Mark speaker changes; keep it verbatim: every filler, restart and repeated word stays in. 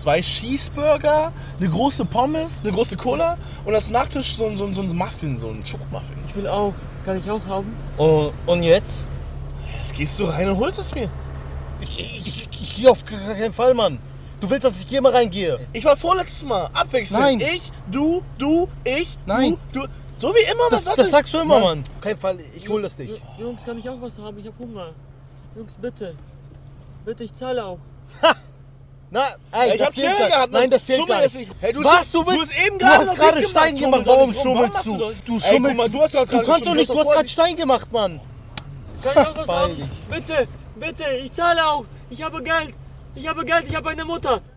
Speaker 1: zwei Cheeseburger, eine große Pommes, eine große Cola und als Nachtisch so, so, so ein Muffin, so ein Schokomuffin.
Speaker 2: Ich will auch. Kann ich auch haben?
Speaker 3: Und, und jetzt?
Speaker 1: Jetzt gehst du rein und holst es mir.
Speaker 3: Ich, ich, ich, ich gehe auf keinen Fall, Mann. Du willst, dass ich hier mal reingehe?
Speaker 1: Ich war vorletztes Mal. Abwechselnd.
Speaker 3: Nein.
Speaker 1: Ich, du, du, ich,
Speaker 3: Nein.
Speaker 1: du, du. So wie immer.
Speaker 3: Das,
Speaker 1: was
Speaker 3: das sagst du immer,
Speaker 1: Mann.
Speaker 3: Mann. Auf keinen Fall, ich hol das nicht.
Speaker 2: Jungs, kann ich auch was haben? Ich hab Hunger. Jungs, bitte. Bitte, ich zahle auch.
Speaker 3: Na, ey,
Speaker 1: Ja, ich
Speaker 3: das
Speaker 1: hab
Speaker 3: zählt
Speaker 1: Chill
Speaker 3: gar-
Speaker 1: gehabt. Mann.
Speaker 3: Nein, das zählt
Speaker 1: Schummel
Speaker 3: gar
Speaker 1: ist
Speaker 3: nicht.
Speaker 1: nicht. Hey, du
Speaker 3: Was,
Speaker 1: sch-
Speaker 3: du willst?
Speaker 1: Du hast eben
Speaker 3: Du
Speaker 1: gerade
Speaker 3: hast
Speaker 1: noch
Speaker 3: gerade
Speaker 1: nicht
Speaker 3: Stein
Speaker 1: gemacht.
Speaker 3: gemacht.
Speaker 1: Schummel
Speaker 3: Warum
Speaker 1: doch nicht rum. Warum
Speaker 3: schummelst
Speaker 1: machst
Speaker 3: du?
Speaker 1: das?
Speaker 3: Du
Speaker 1: Ey,
Speaker 3: schummelst.
Speaker 1: guck mal, du hast doch
Speaker 3: Du
Speaker 1: gerade
Speaker 3: kannst
Speaker 1: schon-
Speaker 3: doch nicht,
Speaker 1: hast
Speaker 3: du hast
Speaker 1: doch
Speaker 3: gerade Stein gemacht, Mann.
Speaker 2: Kann ich auch was
Speaker 3: Beeil
Speaker 2: haben?
Speaker 3: dich.
Speaker 2: Bitte, bitte, ich zahle auch. Ich habe Geld. Ich habe Geld, ich habe eine Mutter.